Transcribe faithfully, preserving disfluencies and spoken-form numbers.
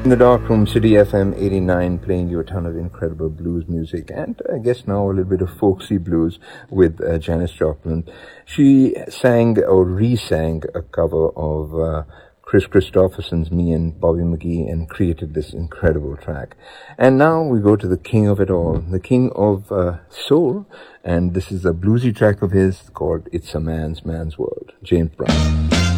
In the Darkroom, City F M eighty-nine, playing you a ton of incredible blues music, and I guess now a little bit of folksy blues with uh, Janis Joplin. She sang or re-sang a cover of uh, Chris Christopherson's Me and Bobby McGee and created this incredible track. And now we go to the king of it all, the king of uh, soul, and this is a bluesy track of his called It's a Man's Man's World, James Brown.